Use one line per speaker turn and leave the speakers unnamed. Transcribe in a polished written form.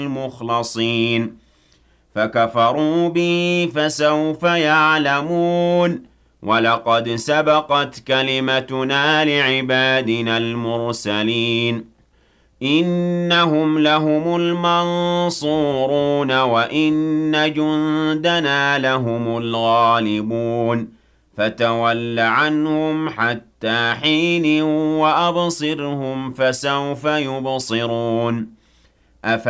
المخلصين فكفروا به فسوف يعلمون ولقد سبقت كلمتنا لعبادنا المرسلين إنهم لهم المنصورون وإن جندنا لهم الغالبون فتول عنهم حتى حين وأبصرهم فسوف يبصرون